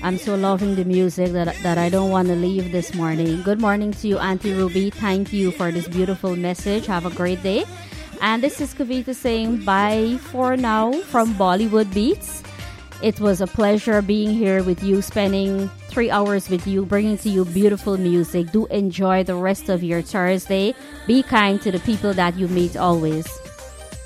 I'm so loving the music that I don't want to leave this morning. Good morning to you, Auntie Ruby. Thank you for this beautiful message. Have a great day. And this is Kavita saying bye for now from Bollywood Beats. It was a pleasure being here with you, spending 3 hours with you, bringing to you beautiful music. Do enjoy the rest of your Thursday. Be kind to the people that you meet always.